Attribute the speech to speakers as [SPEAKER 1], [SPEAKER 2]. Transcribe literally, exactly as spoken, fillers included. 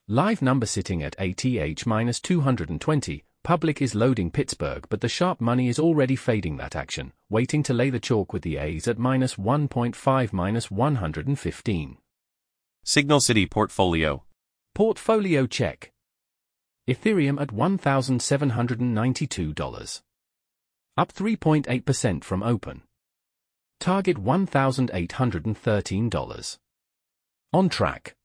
[SPEAKER 1] Live number sitting at A T H minus two hundred twenty, public is loading Pittsburgh, but the sharp money is already fading that action, waiting to lay the chalk with the A's at minus one point five minus one hundred fifteen.
[SPEAKER 2] Signal City Portfolio.
[SPEAKER 1] Portfolio check. Ethereum at one thousand seven hundred ninety-two dollars. Up three point eight percent from open. Target one thousand eight hundred thirteen dollars. On track.